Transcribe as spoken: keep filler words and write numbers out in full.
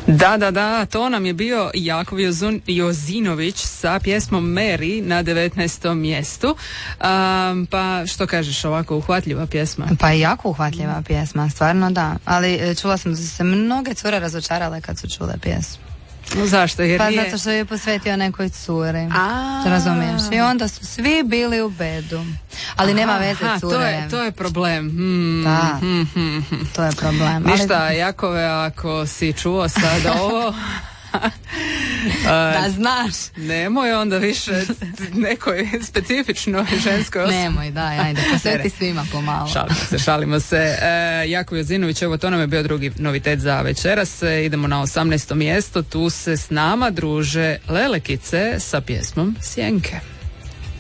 Da, da, da, to nam je bio Jakov Jozun, Jozinović sa pjesmom Mary na devetnaestom mjestu. Um, pa što kažeš, ovako uhvatljiva pjesma? Pa i jako uhvatljiva pjesma, stvarno da. Ali čula sam da su se mnoge cure razočarale kad su čule pjesmu. Zašto? Jer pa nije... zato što je posvetio nekoj curi. A... Razumiješ? I onda su svi bili u bedu. Ali aha, nema veze, aha, cure. To je, to je problem. Hmm. Da, hmm, hmm, hmm. to je problem. Ništa, ali... Jakove, ako si čuo sada ovo... da znaš. Nemoj onda više nekoj specifičnoj ženskoj osobi. Nemoj, daj, ajde, posveti svima pomalo. Šalimo se, šalimo se. E, Jakov Jozinović, evo to nam je bio drugi novitet za večeras. E, idemo na osamnaesto mjesto, tu se s nama druže Lelekice sa pjesmom Sjenke.